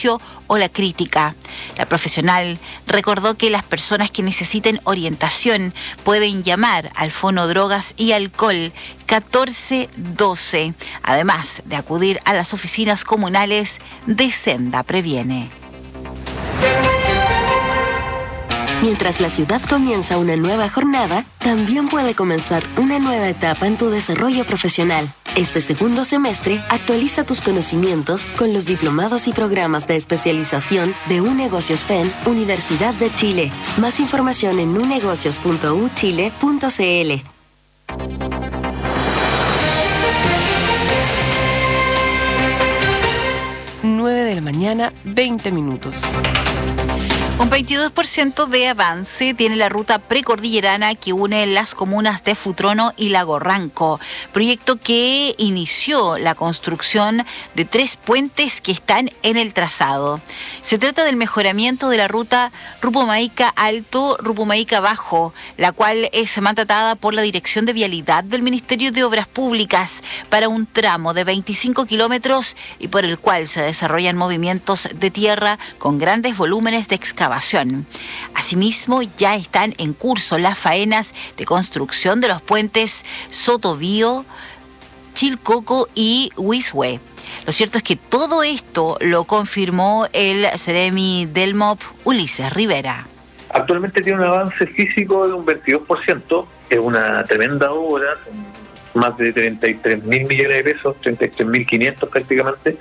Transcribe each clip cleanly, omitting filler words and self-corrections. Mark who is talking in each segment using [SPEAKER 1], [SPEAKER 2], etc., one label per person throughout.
[SPEAKER 1] servicio o la crítica. La profesional recordó que las personas que necesiten orientación pueden llamar al Fono Drogas y Alcohol 1412, además de acudir a las oficinas comunales de Senda Previene.
[SPEAKER 2] Mientras la ciudad comienza una nueva jornada, también puede comenzar una nueva etapa en tu desarrollo profesional. Este segundo semestre, actualiza tus conocimientos con los diplomados y programas de especialización de UNegocios FEN, Universidad de Chile. Más información en unegocios.uchile.cl.
[SPEAKER 3] 9:20 a.m.
[SPEAKER 1] Un 22% de avance tiene la ruta precordillerana que une las comunas de Futrono y Lago Ranco, proyecto que inició la construcción de 3 puentes que están en el trazado. Se trata del mejoramiento de la ruta Rupumaica Alto, Rupumaica Bajo, la cual es mandatada por la Dirección de Vialidad del Ministerio de Obras Públicas para un tramo de 25 kilómetros y por el cual se desarrollan movimientos de tierra con grandes volúmenes de excavación. Asimismo, ya están en curso las faenas de construcción de los puentes Sotovio, Chilcoco y Huizhue. Lo cierto es que todo esto lo confirmó el Seremi del MOP, Ulises Rivera.
[SPEAKER 4] Actualmente tiene un avance físico de un 22%, es una tremenda obra, más de 33.000 millones de pesos, 33.500 prácticamente.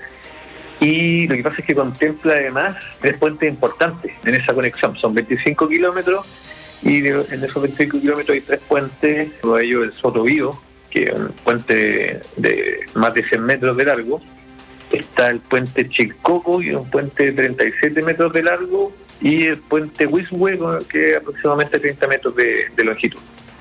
[SPEAKER 4] Y lo que pasa es que contempla además 3 puentes importantes en esa conexión. Son 25 kilómetros y en esos 25 kilómetros hay 3 puentes. Uno de ellos el Sotovio, que es un puente de más de 100 metros de largo. Está el puente Chilcoco, que es un puente de 37 metros de largo. Y el puente Huizhue, que es aproximadamente 30 metros de longitud.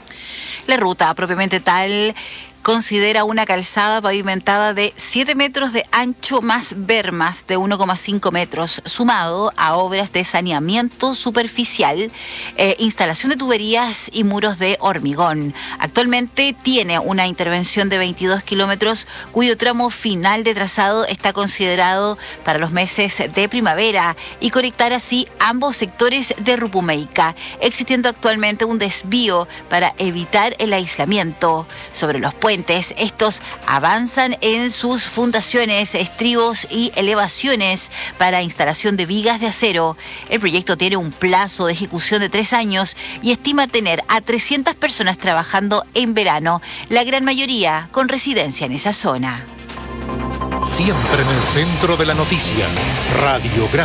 [SPEAKER 1] La ruta propiamente tal considera una calzada pavimentada de 7 metros de ancho más bermas de 1,5 metros, sumado a obras de saneamiento superficial, instalación de tuberías y muros de hormigón. Actualmente tiene una intervención de 22 kilómetros, cuyo tramo final de trazado está considerado para los meses de primavera y conectar así ambos sectores de Rupumaica, existiendo actualmente un desvío para evitar el aislamiento. Sobre los puentes, estos avanzan en sus fundaciones, estribos y elevaciones para instalación de vigas de acero. El proyecto tiene un plazo de ejecución de 3 años y estima tener a 300 personas trabajando en verano, la gran mayoría con residencia en esa zona.
[SPEAKER 5] Siempre en el centro de la noticia, Radiograma.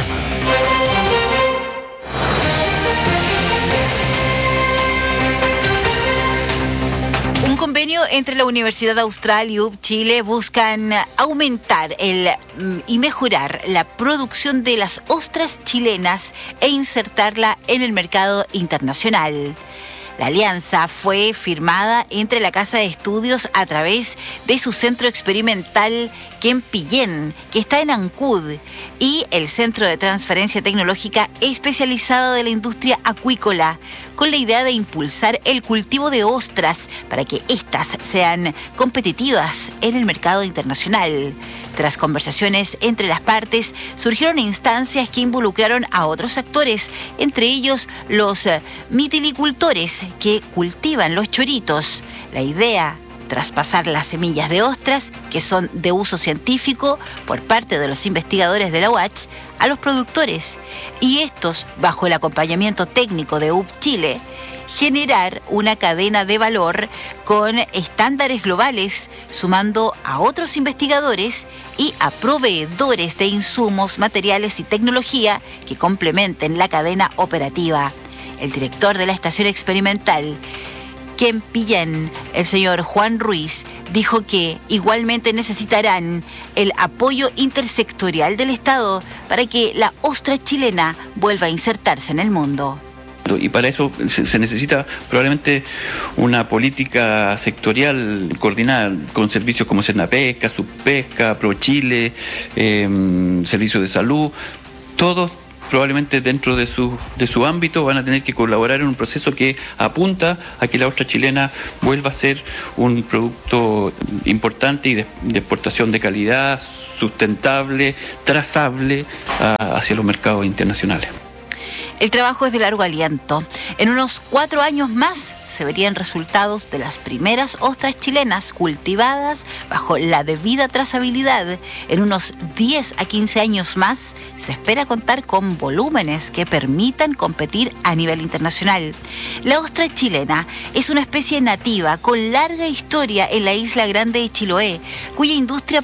[SPEAKER 1] Un convenio entre la Universidad Austral y UB Chile buscan aumentar y mejorar la producción de las ostras chilenas e insertarla en el mercado internacional. La alianza fue firmada entre la Casa de Estudios a través de su centro experimental Quempillén, que está en Ancud, y el Centro de Transferencia Tecnológica especializado de la industria acuícola, con la idea de impulsar el cultivo de ostras para que éstas sean competitivas en el mercado internacional. Tras conversaciones entre las partes, surgieron instancias que involucraron a otros actores, entre ellos los mitilicultores que cultivan los choritos. La idea: traspasar las semillas de ostras, que son de uso científico por parte de los investigadores de la UACH, a los productores, y estos, bajo el acompañamiento técnico de UB Chile, generar una cadena de valor con estándares globales, sumando a otros investigadores y a proveedores de insumos, materiales y tecnología que complementen la cadena operativa. El director de la estación experimental Quempillén, el señor Juan Ruiz, dijo que igualmente necesitarán el apoyo intersectorial del Estado para que la ostra chilena vuelva a insertarse en el mundo.
[SPEAKER 6] Y para eso se necesita probablemente una política sectorial coordinada con servicios como Cernapesca, Subpesca, ProChile, Servicios de Salud, todos probablemente dentro de su ámbito van a tener que colaborar en un proceso que apunta a que la ostra chilena vuelva a ser un producto importante y de exportación de calidad, sustentable, trazable hacia los mercados internacionales.
[SPEAKER 1] El trabajo es de largo aliento. En unos 4 años más se verían resultados de las primeras ostras chilenas cultivadas bajo la debida trazabilidad. En unos 10 a 15 años más se espera contar con volúmenes que permitan competir a nivel internacional. La ostra chilena es una especie nativa con larga historia en la isla grande de Chiloé, cuya industria